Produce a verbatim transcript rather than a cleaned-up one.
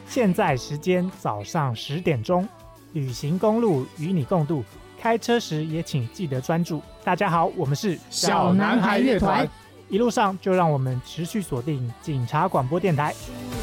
现在时间早上十点钟，旅行公路与你共度，开车时也请记得专注。大家好，我们是小男孩乐团， 一路上就让我们持续锁定警察广播电台。